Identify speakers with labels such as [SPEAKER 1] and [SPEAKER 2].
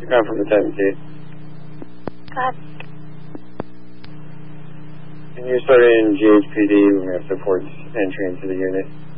[SPEAKER 1] You come from the Titan T.
[SPEAKER 2] God.
[SPEAKER 1] And you're starting in GHPD when we have supports entry into the unit.